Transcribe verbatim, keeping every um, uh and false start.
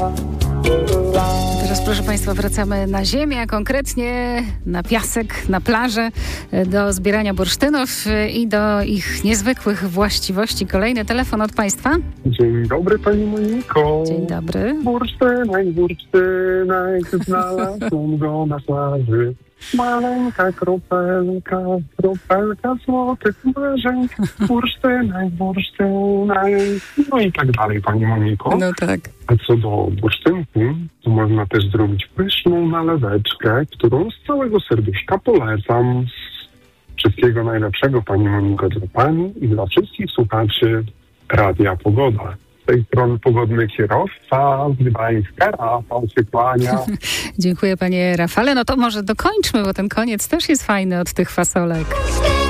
Teraz, proszę Państwa, wracamy na ziemię, a konkretnie na piasek, na plażę, do zbierania bursztynów i do ich niezwykłych właściwości. Kolejny telefon od Państwa. Dzień dobry, pani Moniko. Dzień dobry. Bursztynek, bursztynek, znalazłem go na plaży. Maleńka kropelka, kropelka złotych marzeń. Bursztynek, bursztynek. No i tak dalej, pani Moniko. No tak. A co do bursztynku, to można też zrobić pyszną naleweczkę, którą z całego serduszka polecam. Wszystkiego najlepszego, pani Moniko, dla pani i dla wszystkich słuchaczy Radia Pogoda. Z tej strony pogodny kierowca z Gdańska, Rafał się kłania. Dziękuję, panie Rafale. No to może dokończmy, bo ten koniec też jest fajny od tych fasolek.